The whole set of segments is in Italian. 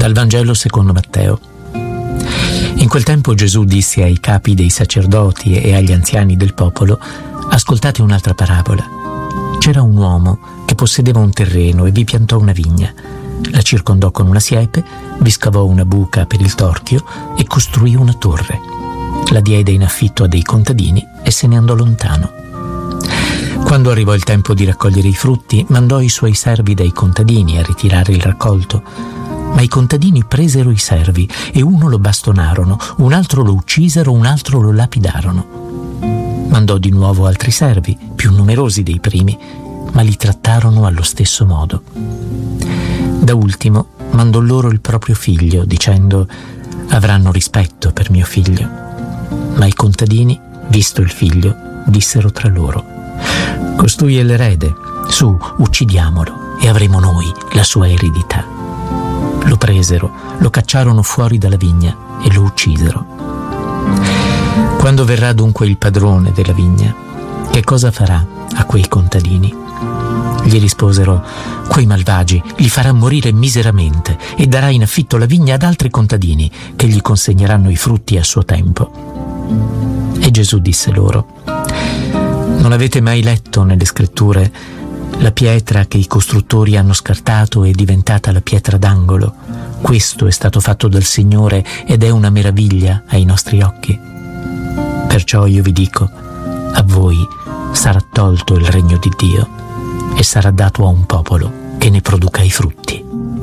Dal Vangelo secondo Matteo. In quel tempo Gesù disse ai capi dei sacerdoti e agli anziani del popolo: ascoltate un'altra parabola. C'era un uomo che possedeva un terreno e vi piantò una vigna. La circondò con una siepe, vi scavò una buca per il torchio e costruì una torre. La diede in affitto a dei contadini e se ne andò lontano. Quando arrivò il tempo di raccogliere i frutti, mandò i suoi servi dai contadini a ritirare il raccolto. Ma i contadini presero i servi e uno lo bastonarono, un altro lo uccisero, un altro lo lapidarono. Mandò di nuovo altri servi, più numerosi dei primi, ma li trattarono allo stesso modo. Da ultimo mandò loro il proprio figlio, dicendo: avranno rispetto per mio figlio. Ma i contadini, visto il figlio, dissero tra loro: costui è l'erede, su, uccidiamolo e avremo noi la sua eredità. Lo presero, lo cacciarono fuori dalla vigna e lo uccisero. Quando verrà dunque il padrone della vigna, che cosa farà a quei contadini? Gli risposero: quei malvagi li farà morire miseramente e darà in affitto la vigna ad altri contadini che gli consegneranno i frutti a suo tempo. E Gesù disse loro: non avete mai letto nelle scritture: la pietra che i costruttori hanno scartato è diventata la pietra d'angolo. Questo è stato fatto dal Signore ed è una meraviglia ai nostri occhi. Perciò io vi dico: a voi sarà tolto il regno di Dio e sarà dato a un popolo che ne produca i frutti.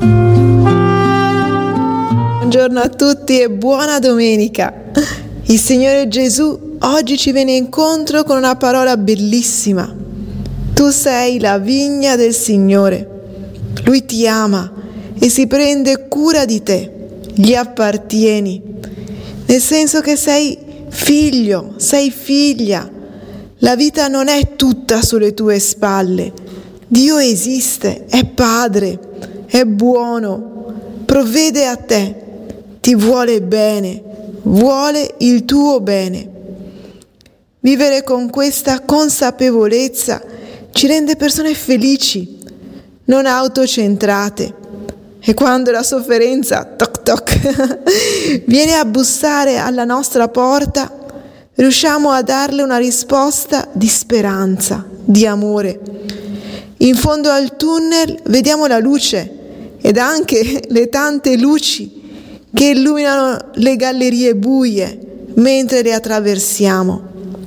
Buongiorno a tutti e buona domenica. Il Signore Gesù oggi ci viene incontro con una parola bellissima. Tu sei la vigna del Signore. Lui ti ama e si prende cura di te. Gli appartieni, nel senso che sei figlio, sei figlia. La vita non è tutta sulle tue spalle. Dio esiste, è Padre, è buono, provvede a te, ti vuole bene, vuole il tuo bene. Vivere con questa consapevolezza ci rende persone felici, non autocentrate. E quando la sofferenza, toc toc, viene a bussare alla nostra porta, riusciamo a darle una risposta di speranza, di amore. In fondo al tunnel vediamo la luce ed anche le tante luci che illuminano le gallerie buie mentre le attraversiamo.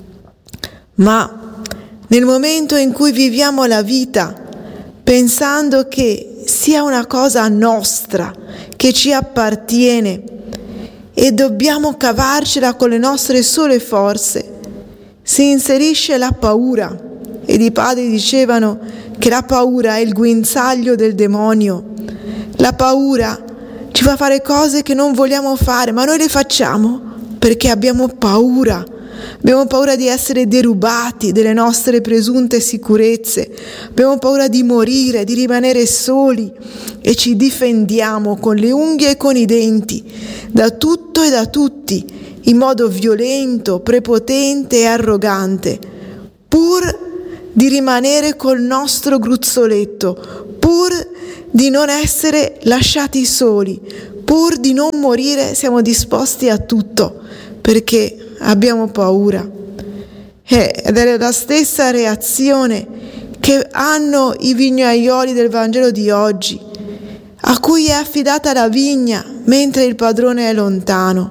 Ma nel momento in cui viviamo la vita pensando che sia una cosa nostra, che ci appartiene e dobbiamo cavarcela con le nostre sole forze, si inserisce la paura. Ed i padri dicevano che la paura è il guinzaglio del demonio. La paura ci fa fare cose che non vogliamo fare, ma noi le facciamo perché abbiamo paura. Abbiamo paura di essere derubati delle nostre presunte sicurezze. Abbiamo paura di morire, di rimanere soli e ci difendiamo con le unghie e con i denti da tutto e da tutti in modo violento, prepotente e arrogante, pur di rimanere col nostro gruzzoletto, pur di non essere lasciati soli, pur di non morire, siamo disposti a tutto perché abbiamo paura. Ed è la stessa reazione che hanno i vignaioli del Vangelo di oggi, a cui è affidata la vigna mentre il padrone è lontano.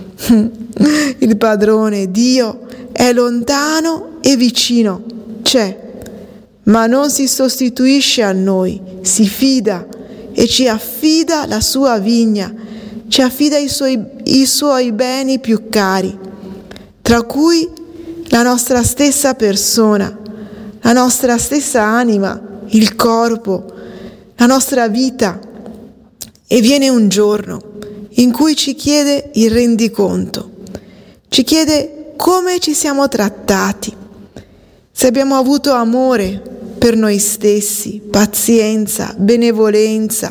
Il padrone, Dio, è lontano e vicino, c'è, ma non si sostituisce a noi, si fida e ci affida la sua vigna, ci affida i suoi beni più cari, tra cui la nostra stessa persona, la nostra stessa anima, il corpo, la nostra vita. E viene un giorno in cui ci chiede il rendiconto, ci chiede come ci siamo trattati, se abbiamo avuto amore per noi stessi, pazienza, benevolenza.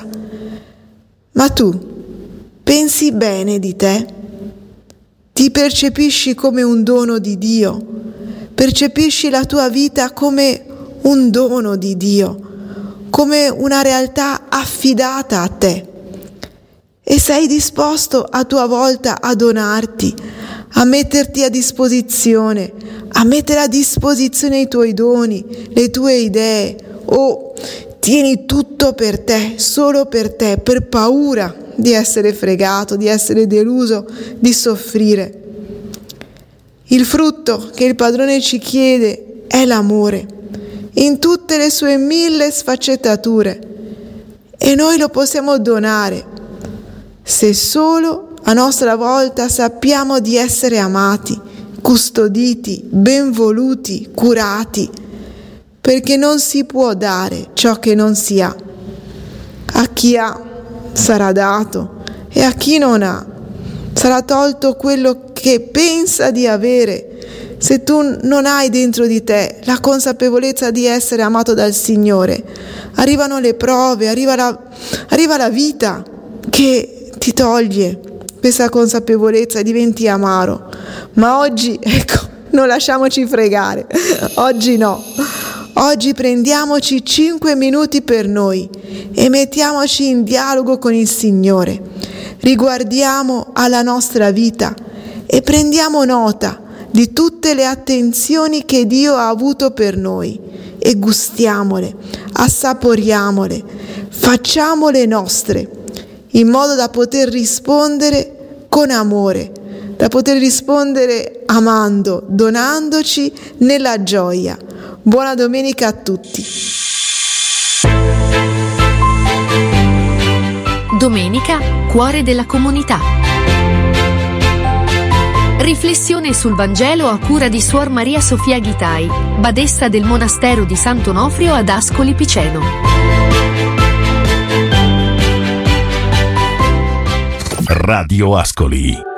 Ma tu pensi bene di te? Ti percepisci come un dono di Dio? Percepisci la tua vita come un dono di Dio, come una realtà affidata a te? e sei disposto a tua volta a donarti, a metterti a disposizione, a mettere a disposizione i tuoi doni, le tue idee, o tieni tutto per te, solo per te, per paura di essere fregato, di essere deluso, di soffrire. Il frutto che il Padrone ci chiede è l'amore, in tutte le sue 1000 sfaccettature, e noi lo possiamo donare se solo a nostra volta sappiamo di essere amati, custoditi, benvoluti, curati, perché non si può dare ciò che non si ha. A chi ha sarà dato e a chi non ha sarà tolto quello che pensa di avere. Se tu non hai dentro di te la consapevolezza di essere amato dal Signore, arrivano le prove, arriva la vita che ti toglie questa consapevolezza e diventi amaro. Ma oggi, non lasciamoci fregare, oggi no. Oggi prendiamoci 5 minuti per noi e mettiamoci in dialogo con il Signore. Riguardiamo alla nostra vita e prendiamo nota di tutte le attenzioni che Dio ha avuto per noi e gustiamole, assaporiamole, facciamole nostre, in modo da poter rispondere con amore, da poter rispondere amando, donandoci nella gioia. Buona domenica a tutti. Domenica, cuore della comunità. Riflessione sul Vangelo a cura di Suor Maria Sofia Ghitai, badessa del monastero di Sant'Onofrio ad Ascoli Piceno. Radio Ascoli.